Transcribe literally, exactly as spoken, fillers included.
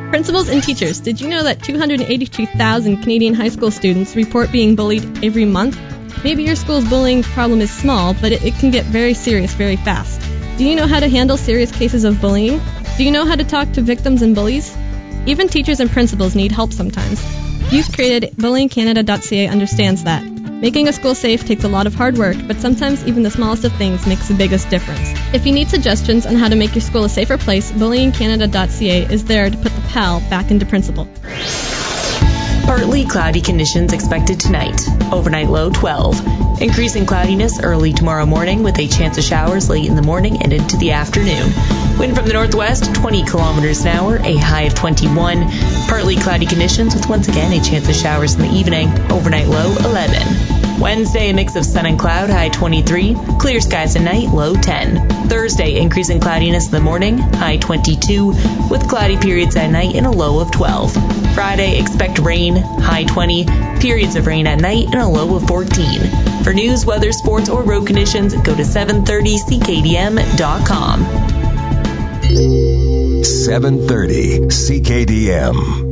Principals and teachers, did you know that two hundred eighty-two thousand Canadian high school students report being bullied every month? Maybe your school's bullying problem is small, but it, it can get very serious very fast. Do you know how to handle serious cases of bullying? Do you know how to talk to victims and bullies? Even teachers and principals need help sometimes. Youth created bullying canada dot c a understands that. Making a school safe takes a lot of hard work, but sometimes even the smallest of things makes the biggest difference. If you need suggestions on how to make your school a safer place, bullying canada dot c a is there to put the PAL back into principle. Partly cloudy conditions expected tonight. Overnight low twelve. Increasing cloudiness early tomorrow morning with a chance of showers late in the morning and into the afternoon. Wind from the northwest, twenty kilometers an hour, a high of twenty-one. Partly cloudy conditions with once again a chance of showers in the evening. Overnight low eleven. Wednesday, a mix of sun and cloud, high twenty-three. Clear skies at night, low ten. Thursday, increasing cloudiness in the morning, high twenty-two, with cloudy periods at night and a low of twelve. Friday, expect rain, high twenty, periods of rain at night and a low of fourteen. For news, weather, sports, or road conditions, go to seven thirty c k d m dot com. seven thirty C K D M.